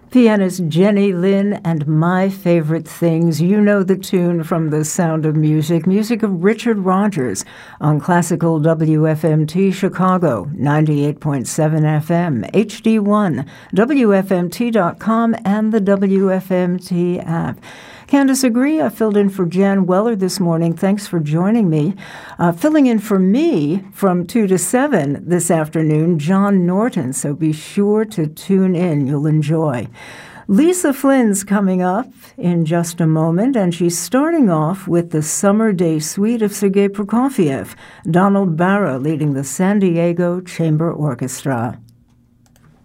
Pianist Jenny Lin and My Favorite Things. You know the tune from The Sound of Music, music of Richard Rogers on classical WFMT Chicago, 98.7 FM, HD1, WFMT.com, and the WFMT app. Candace Agree, I filled in for Jan Weller this morning. Thanks for joining me. Filling in for me from 2 to 7 this afternoon, John Norton, so be sure to tune in. You'll enjoy. Lisa Flynn's coming up in just a moment, and she's starting off with the Summer Day Suite of Sergei Prokofiev, Donald Barra leading the San Diego Chamber Orchestra.